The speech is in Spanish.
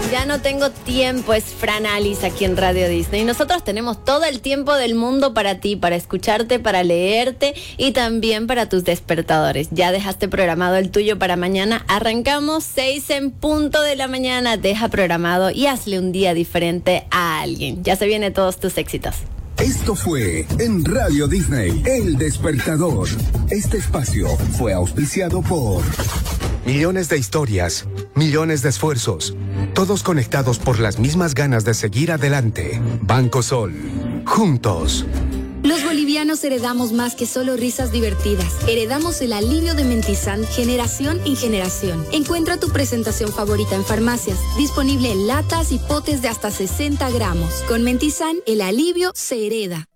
Ya no tengo tiempo, es Fran Alice aquí en Radio Disney. Nosotros tenemos todo el tiempo del mundo para ti, para escucharte, para leerte y también para tus despertadores. Ya dejaste programado el tuyo para mañana. Arrancamos 6 en punto de la mañana. Deja programado y hazle un día diferente a alguien. Ya se vienen todos tus éxitos. Esto fue en Radio Disney, El Despertador. Este espacio fue auspiciado por millones de historias, millones de esfuerzos, todos conectados por las mismas ganas de seguir adelante. Banco Sol, juntos. Los bolivianos heredamos más que solo risas divertidas. Heredamos el alivio de Mentizan generación en generación. Encuentra tu presentación favorita en farmacias. Disponible en latas y potes de hasta 60 gramos. Con Mentizan, el alivio se hereda.